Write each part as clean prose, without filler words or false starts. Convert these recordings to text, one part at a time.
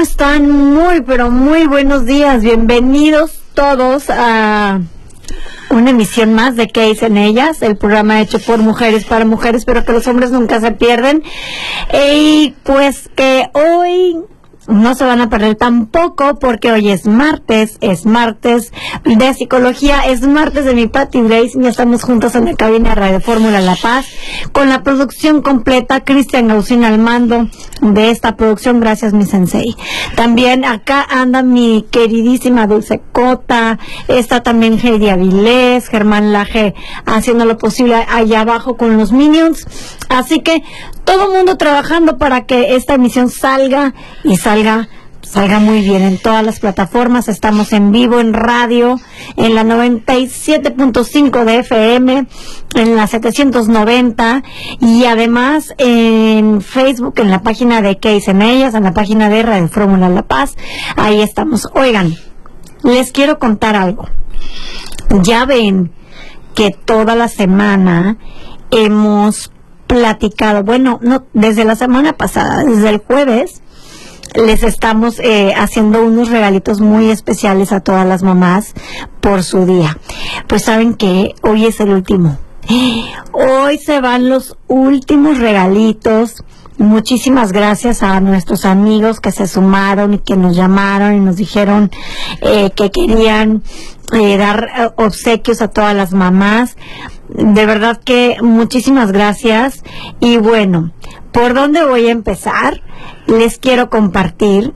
están? Muy, pero muy buenos días. Bienvenidos todos a una emisión más de ¿Qué dicen ellas? El programa hecho por mujeres para mujeres, pero que los hombres nunca se pierden. Y pues que hoy no se van a perder tampoco, porque hoy es martes de psicología, es martes de mi Pati Grace, y ya estamos juntos en la cabina de Radio Fórmula La Paz, con la producción completa, Cristian Gaucín al mando de esta producción, gracias mi sensei. También acá anda mi queridísima Dulce Cota, está también Heidi Avilés, Germán Laje haciendo lo posible allá abajo con los Minions, así que todo el mundo trabajando para que esta emisión salga muy bien en todas las plataformas. Estamos en vivo en radio, en la 97.5 de FM, en la 790, y además en Facebook, en la página de ¿Qué dicen ellas?, en la página de Radio Fórmula La Paz. Ahí estamos. Oigan, les quiero contar algo. Ya ven que toda la semana hemos platicado, bueno, no, desde la semana pasada, desde el jueves, les estamos haciendo unos regalitos muy especiales a todas las mamás por su día. Pues saben que hoy es el último. Hoy se van los últimos regalitos. Muchísimas gracias a nuestros amigos que se sumaron y que nos llamaron y nos dijeron que querían dar obsequios a todas las mamás. De verdad que muchísimas gracias. Y bueno, ¿por dónde voy a empezar? Les quiero compartir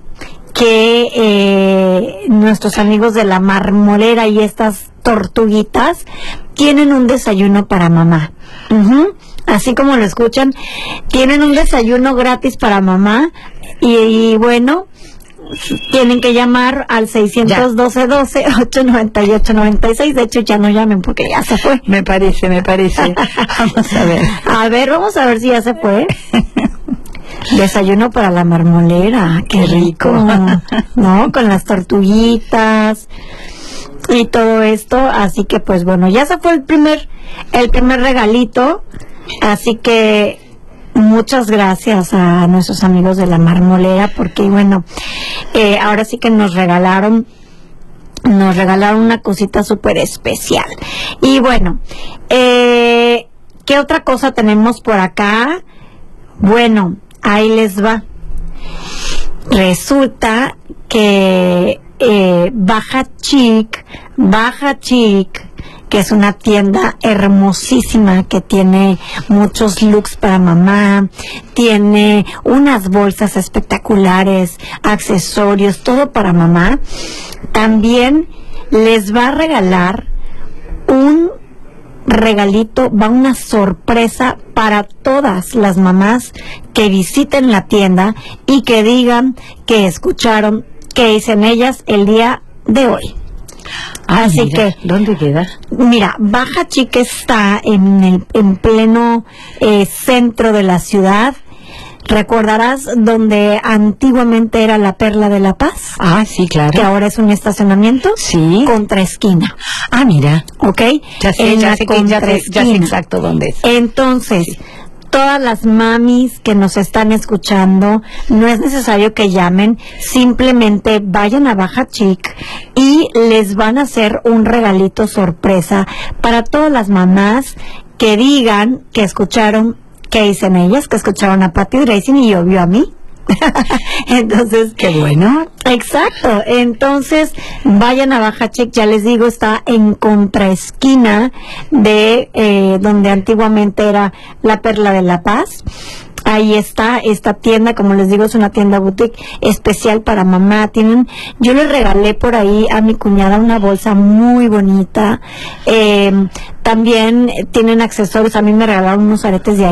que nuestros amigos de la Marmolera y estas tortuguitas tienen un desayuno para mamá. Así como lo escuchan, tienen un desayuno gratis para mamá. Y bueno, tienen que llamar al 612-898-96. De hecho, ya no llamen porque ya se fue. Me parece. Vamos a ver. Vamos a ver si ya se fue. Desayuno para la Marmolera. Qué rico. ¿No? Con las tortuguitas y todo esto. Así que, pues bueno, ya se fue el primer regalito. Así que muchas gracias a nuestros amigos de la Marmolera, porque bueno, ahora sí que nos regalaron una cosita súper especial. Y bueno, ¿qué otra cosa tenemos por acá? Bueno, ahí les va. Resulta que Baja Chic, que es una tienda hermosísima que tiene muchos looks para mamá, tiene unas bolsas espectaculares, accesorios, todo para mamá. También les va a regalar un regalito, va una sorpresa para todas las mamás que visiten la tienda y que digan que escucharon ¿Qué dicen ellas? El día de hoy. Así mira, que, ¿dónde queda? Mira, Baja Chic está en pleno centro de la ciudad. ¿Recordarás donde antiguamente era la Perla de la Paz? Ah, sí, claro. Que ahora es un estacionamiento. Sí. Contraesquina. Ah, mira. ¿Ok? Ya sé exacto dónde es. Entonces, sí, todas las mamis que nos están escuchando, no es necesario que llamen, simplemente vayan a Baja Chic y les van a hacer un regalito sorpresa para todas las mamás que digan que escucharon ¿Qué dicen ellas? Que escucharon a Pati Racing y obvio a mí. Entonces, qué bueno. Exacto. Entonces, vayan a Baja Chic, ya les digo, está en contraesquina de donde antiguamente era la Perla de la Paz. Ahí está esta tienda, como les digo, es una tienda boutique especial para mamá. Yo le regalé por ahí a mi cuñada una bolsa muy bonita. También tienen accesorios, a mí me regalaron unos aretes de